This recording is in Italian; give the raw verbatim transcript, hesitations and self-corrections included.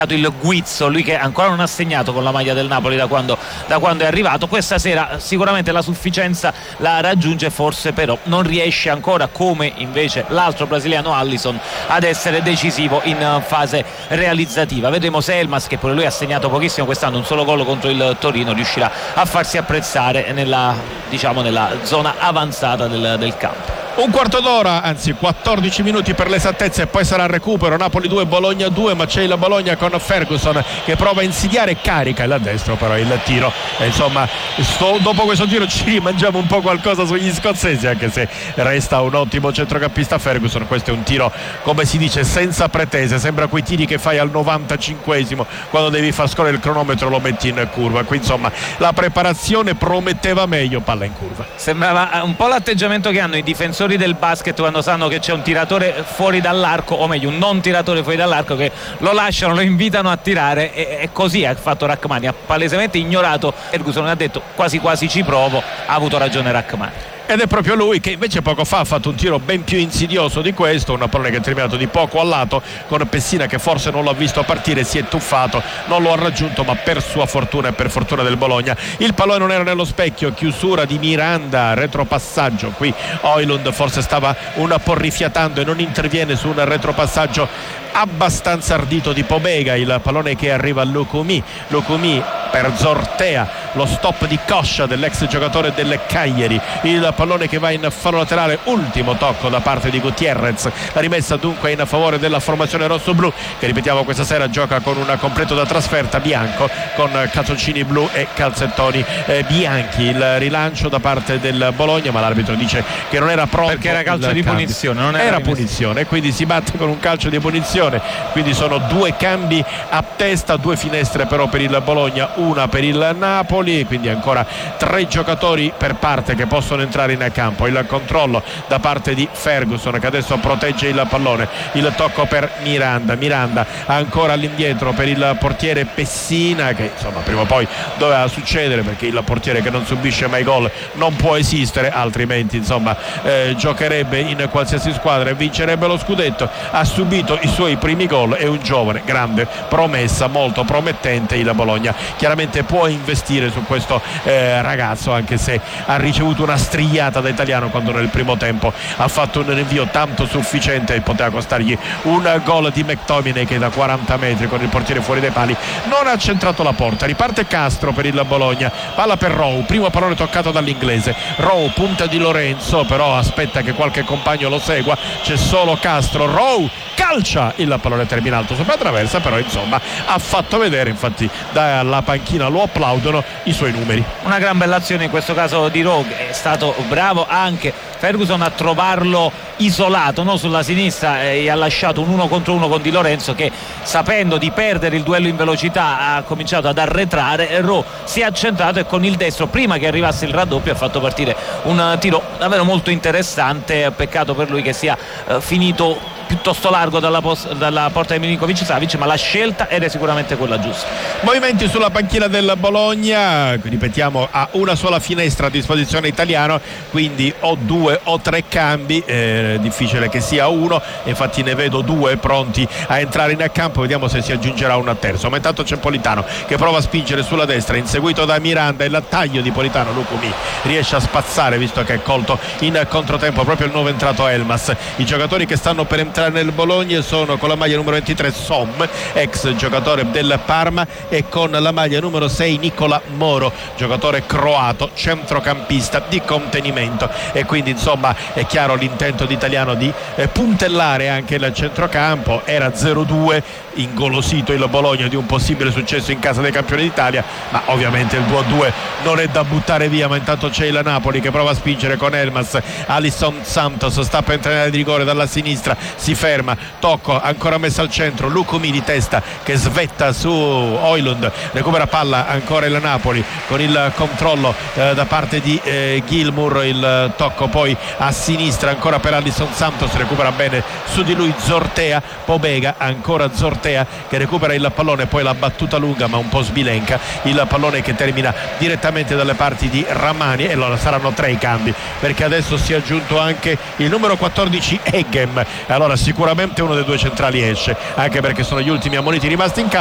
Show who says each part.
Speaker 1: il guizzo, lui che ancora non ha segnato con la maglia del Napoli da quando, da quando è arrivato. Questa sera sicuramente la sufficienza la raggiunge, forse però non riesce ancora, come invece l'altro brasiliano Alisson, ad essere decisivo in fase realizzativa. Vedremo se Elmas, che pure lui ha segnato pochissimo quest'anno, un solo gol contro il Torino, riuscirà a farsi apprezzare nella, diciamo, nella zona avanzata del, del campo.
Speaker 2: Un quarto d'ora, anzi quattordici minuti per l'esattezza, e poi sarà recupero. Napoli due, Bologna due, ma c'è il Bologna con Ferguson che prova a insidiare e carica il destro, però il tiro, e insomma sto, dopo questo tiro ci mangiamo un po' qualcosa sugli scozzesi, anche se resta un ottimo centrocampista Ferguson. Questo è un tiro, come si dice, senza pretese, sembra quei tiri che fai al novantacinquesimo quando devi far scorrere il cronometro, lo metti in curva. Qui insomma la preparazione prometteva meglio, palla in curva.
Speaker 1: Sembrava un po' l'atteggiamento che hanno i difensori del basket quando sanno che c'è un tiratore fuori dall'arco, o meglio un non tiratore fuori dall'arco, che lo lasciano, lo invitano a tirare, e, e così ha fatto Rachmani, ha palesemente ignorato Ferguson, ha detto quasi quasi ci provo, ha avuto ragione Rachmani.
Speaker 2: Ed è proprio lui che invece poco fa ha fatto un tiro ben più insidioso di questo, una palla che è terminato di poco al lato, con Pessina che forse non l'ha visto partire, si è tuffato, non lo ha raggiunto, ma per sua fortuna e per fortuna del Bologna il pallone non era nello specchio. Chiusura di Miranda, retropassaggio, qui Højlund forse stava un po' rifiatando e non interviene su un retropassaggio abbastanza ardito di Pobega. Il pallone che arriva a Lukumi, Lukumi per Zortea, lo stop di coscia dell'ex giocatore del Cagliari, il pallone che va in fallo laterale, ultimo tocco da parte di Gutierrez, la rimessa dunque in favore della formazione rossoblu, che ripetiamo questa sera gioca con un completo da trasferta bianco, con calzoncini blu e calzettoni eh, bianchi. Il rilancio da parte del Bologna, ma l'arbitro dice che non era pronto,
Speaker 1: perché era calcio di
Speaker 2: cambio.
Speaker 1: punizione, non era,
Speaker 2: era punizione, quindi si batte con un calcio di punizione, quindi sono due cambi a testa, due finestre però per il Bologna, una per il Napoli, quindi ancora tre giocatori per parte che possono entrare in campo. Il controllo da parte di Ferguson, che adesso protegge il pallone, il tocco per Miranda, Miranda ancora all'indietro per il portiere Pessina, che insomma prima o poi doveva succedere, perché il portiere che non subisce mai gol non può esistere, altrimenti insomma eh, giocherebbe in qualsiasi squadra e vincerebbe lo scudetto. Ha subito i suoi primi gol, è un giovane, grande promessa, molto promettente il Bologna. Chiaramente può investire su questo eh, ragazzo, anche se ha ricevuto una strigliata da Italiano quando nel primo tempo ha fatto un rinvio tanto sufficiente e poteva costargli un gol di McTominay, che da quaranta metri con il portiere fuori dai pali non ha centrato la porta. Riparte Castro per il Bologna, palla per Rowe, primo pallone toccato dall'inglese, Rowe punta di Lorenzo, però aspetta che qualche compagno lo segua, c'è solo Castro, Rowe calcia, il pallone termina alto sopra traversa, però insomma ha fatto vedere, infatti dalla panchina lo applaudono, i suoi numeri.
Speaker 1: Una gran bella azione in questo caso di Rowe, è stato bravo anche Ferguson a trovarlo isolato, no? Sulla sinistra, e ha lasciato un uno contro uno con Di Lorenzo, che sapendo di perdere il duello in velocità ha cominciato ad arretrare. Rowe si è accentrato e con il destro, prima che arrivasse il raddoppio, ha fatto partire un tiro davvero molto interessante. Peccato per lui che sia eh, finito piuttosto largo dalla, pos- dalla porta di Milinkovic Savic, ma la scelta era sicuramente quella giusta.
Speaker 2: Movimenti sulla panchina del Bologna, ripetiamo, ha una sola finestra a disposizione Italiano, quindi o due o tre cambi, eh, difficile che sia uno, infatti ne vedo due pronti a entrare in campo, vediamo se si aggiungerà un terzo. Ma intanto c'è Politano che prova a spingere sulla destra, inseguito da Miranda, e l'attaglio di Politano, Lukumi riesce a spazzare, visto che è colto in controtempo proprio il nuovo entrato Elmas. I giocatori che stanno per entrare nel Bologna sono con la maglia numero ventitré Som, ex giocatore del Parma, e con la maglia numero sei Nicola Moro, giocatore croato, centrocampista di contenimento, e quindi insomma è chiaro l'intento di Italiano di eh, puntellare anche il centrocampo. Era zero due, ingolosito il Bologna di un possibile successo in casa dei campioni d'Italia, ma ovviamente il due a due non è da buttare via. Ma intanto c'è il Napoli che prova a spingere con Elmas, Alisson Santos sta per entrare di rigore dalla sinistra, si ferma, tocco ancora messo al centro, Lukumi di testa che svetta su Højlund, recupera palla ancora il Napoli con il controllo eh, da parte di eh, Gilmour, il tocco poi a sinistra ancora per Alisson Santos, recupera bene su di lui Zortea, Pobega, ancora Zortea che recupera il pallone, poi la battuta lunga ma un po' sbilenca, il pallone che termina direttamente dalle parti di Rachmani. E allora saranno tre i cambi, perché adesso si è aggiunto anche il numero quattordici Eggem, allora sicuramente uno dei due centrali esce, anche perché sono gli ultimi ammoniti rimasti in campo.